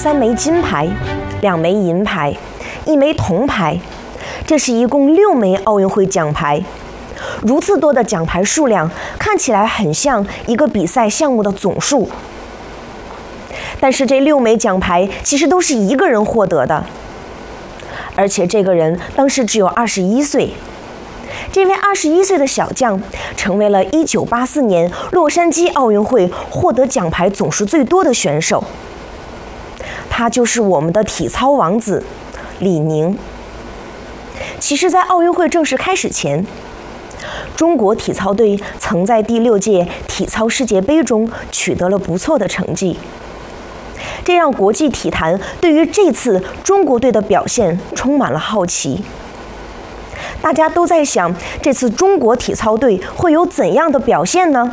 3枚金牌、2枚银牌、1枚铜牌，这是一共6枚奥运会奖牌。如此多的奖牌数量，看起来很像一个比赛项目的总数。但是这6枚奖牌其实都是一个人获得的，而且这个人当时只有21岁。这位21岁的小将成为了1984年洛杉矶奥运会获得奖牌总数最多的选手。他就是我们的体操王子李宁。其实，在奥运会正式开始前，中国体操队曾在第6届体操世界杯中取得了不错的成绩，这让国际体坛对于这次中国队的表现充满了好奇。大家都在想，这次中国体操队会有怎样的表现呢？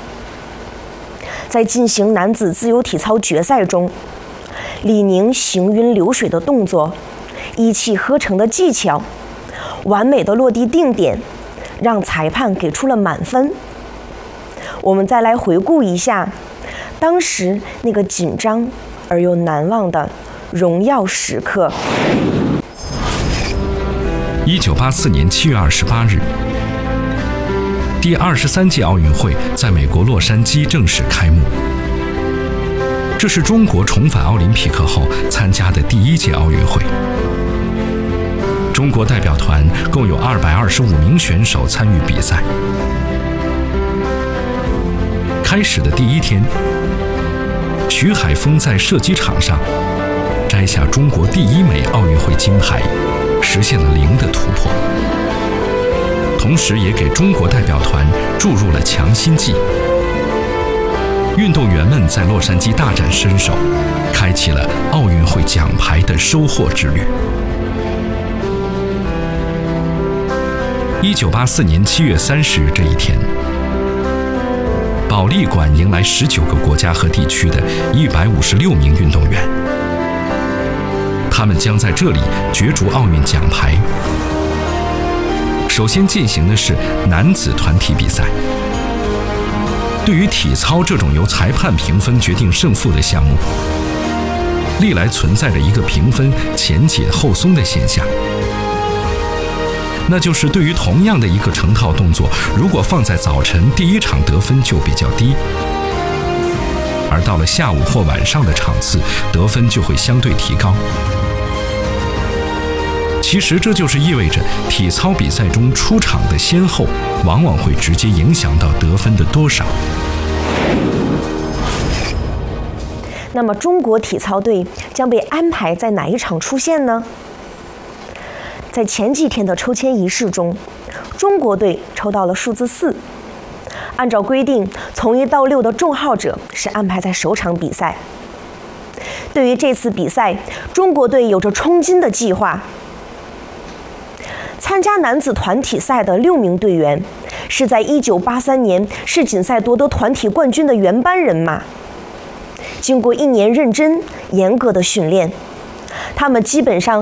在进行男子自由体操决赛中，李宁行云流水的动作、一气呵成的技巧、完美的落地定点，让裁判给出了满分。我们再来回顾一下当时那个紧张而又难忘的荣耀时刻。 1984年7月28日，第23届奥运会在美国洛杉矶正式开幕。这是中国重返奥林匹克后参加的第1届奥运会。中国代表团共有225名选手参与比赛。开始的第1天，徐海峰在射击场上摘下中国第1枚奥运会金牌，实现了0的突破，同时也给中国代表团注入了强心剂。运动员们在洛杉矶大展身手，开启了奥运会奖牌的收获之旅。1984年7月30日这一天，保利馆迎来19个国家和地区的156名运动员，他们将在这里角逐奥运奖牌。首先进行的是男子团体比赛。对于体操这种由裁判评分决定胜负的项目，历来存在着一个评分前解后松的现象，那就是对于同样的一个成套动作，如果放在早晨第1场得分就比较低，而到了下午或晚上的场次，得分就会相对提高。其实这就是意味着体操比赛中出场的先后往往会直接影响到得分的多少。 那么中国体操队将被安排在哪一场出现呢？在前几天的抽签仪式中，中国队抽到了数字4。按照规定，从1到6的中号者是安排在首场比赛。对于这次比赛，中国队有着冲金的计划。参加男子团体赛的6名队员是在1983年世锦赛夺得团体冠军的原班人马。经过1年认真严格的训练，他们基本上